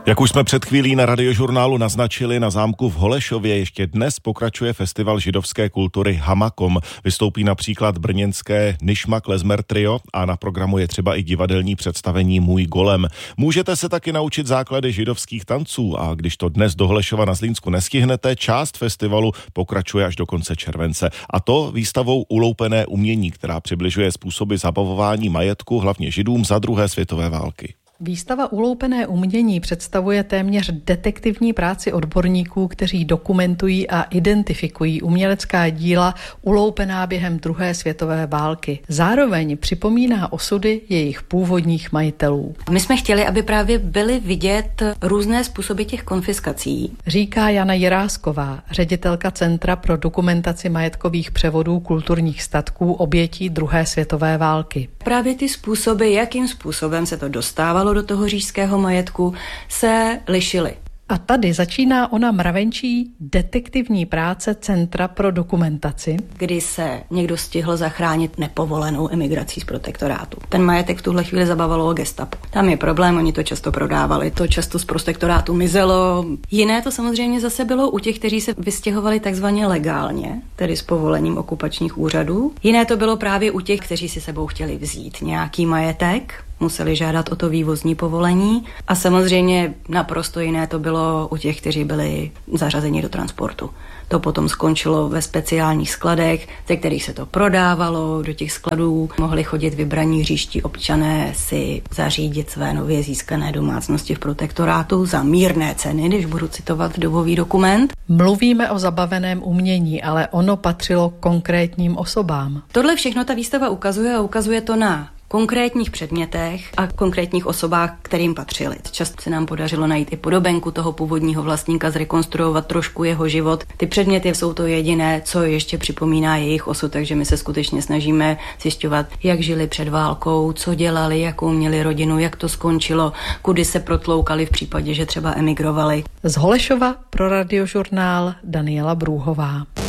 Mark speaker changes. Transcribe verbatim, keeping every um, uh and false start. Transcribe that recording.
Speaker 1: Jak už jsme před chvílí na Radiožurnálu naznačili, na zámku v Holešově ještě dnes pokračuje festival židovské kultury Hamakom. Vystoupí například brněnské Nishma Klezmer Trio a na programu je třeba i divadelní představení Můj golem. Můžete se taky naučit základy židovských tanců a když to dnes do Holešova na Zlínsku nestihnete, část festivalu pokračuje až do konce července. A to výstavou Uloupené umění, která přibližuje způsoby zabavování majetku hlavně židům za druhé světové války.
Speaker 2: Výstava Uloupené umění představuje téměř detektivní práci odborníků, kteří dokumentují a identifikují umělecká díla uloupená během druhé světové války. Zároveň připomíná osudy jejich původních majitelů.
Speaker 3: My jsme chtěli, aby právě byly vidět různé způsoby těch konfiskací.
Speaker 2: Říká Jana Jirásková, ředitelka Centra pro dokumentaci majetkových převodů kulturních statků obětí druhé světové války.
Speaker 3: Právě ty způsoby, jakým způsobem se to dostávalo do toho říšského majetku, se lišily.
Speaker 2: A tady začíná ona mravenčí detektivní práce Centra pro dokumentaci,
Speaker 3: kdy se někdo stihl zachránit nepovolenou emigrací z protektorátu. Ten majetek v tuhle chvíli zabavilo gestapo. Tam je problém, oni to často prodávali, to často z protektorátu mizelo. Jiné to samozřejmě zase bylo u těch, kteří se vystěhovali takzvaně legálně, tedy s povolením okupačních úřadů. Jiné to bylo právě u těch, kteří si sebou chtěli vzít nějaký majetek, museli žádat o to vývozní povolení a samozřejmě naprosto jiné to bylo u těch, kteří byli zařazeni do transportu. To potom skončilo ve speciálních skladech, ze kterých se to prodávalo. Do těch skladů mohli chodit vybraní hříští občané si zařídit své nově získané domácnosti v protektorátu za mírné ceny, když budu citovat dobový dokument.
Speaker 2: Mluvíme o zabaveném umění, ale ono patřilo konkrétním osobám.
Speaker 3: Tohle všechno ta výstava ukazuje a ukazuje to na konkrétních předmětech a konkrétních osobách, kterým patřili. Často se nám podařilo najít i podobenku toho původního vlastníka, zrekonstruovat trošku jeho život. Ty předměty jsou to jediné, co ještě připomíná jejich osud, takže my se skutečně snažíme zjišťovat, jak žili před válkou, co dělali, jakou měli rodinu, jak to skončilo, kudy se protloukali v případě, že třeba emigrovali.
Speaker 2: Z Holešova pro Radiožurnál Daniela Brůhová.